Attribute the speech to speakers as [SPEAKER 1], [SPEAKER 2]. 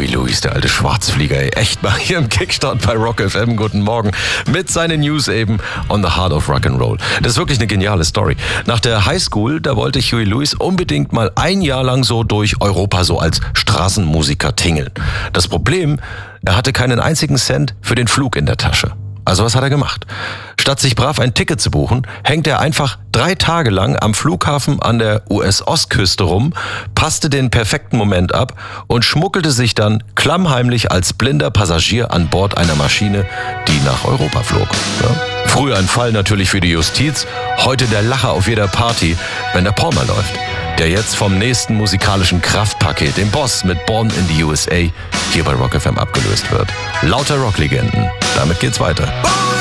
[SPEAKER 1] Huey Lewis, der alte Schwarzflieger, ey. Echt mal hier im Kickstart bei Rock FM. Guten Morgen. Mit seinen News eben on the heart of Rock'n'Roll. Das ist wirklich eine geniale Story. Nach der Highschool, da wollte Huey Lewis unbedingt mal ein Jahr lang so durch Europa so als Straßenmusiker tingeln. Das Problem, er hatte keinen einzigen Cent für den Flug in der Tasche. Also was hat er gemacht? Statt sich brav ein Ticket zu buchen, hängt er einfach 3 Tage lang am Flughafen an der US-Ostküste rum, passte den perfekten Moment ab und schmuggelte sich dann klammheimlich als blinder Passagier an Bord einer Maschine, die nach Europa flog. Ja? Früher ein Fall natürlich für die Justiz, heute der Lacher auf jeder Party, wenn der Palmer läuft, der jetzt vom nächsten musikalischen Kraftpaket, dem Boss mit Born in the USA, hier bei Rock FM abgelöst wird. Lauter Rocklegenden. Damit geht's weiter.